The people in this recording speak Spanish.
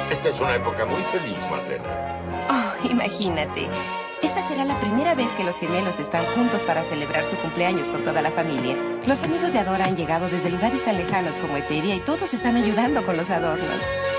Esta es una época muy feliz, Marlena. Oh, imagínate. Esta será la primera vez que los gemelos están juntos para celebrar su cumpleaños con toda la familia. Los amigos de Adora han llegado desde lugares tan lejanos como Eteria y todos están ayudando con los adornos.